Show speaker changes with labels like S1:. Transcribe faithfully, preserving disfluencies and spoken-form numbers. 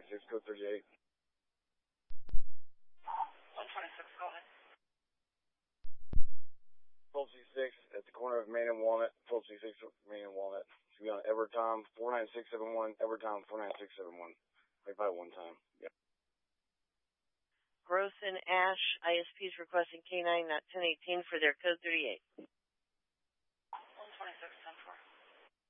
S1: twenty-six, code thirty-eight.
S2: one twenty-six, go ahead.
S1: twelve C six at the corner of Main and Walnut, twelve C six Main and Walnut. It's going to be on Edward Tom, four nine six seven one, Edward Tom, four nine six seven one. Like by one time. Yep.
S2: Gross and Ash, I S Ps requesting K nine, not ten eighteen for their code thirty-eight.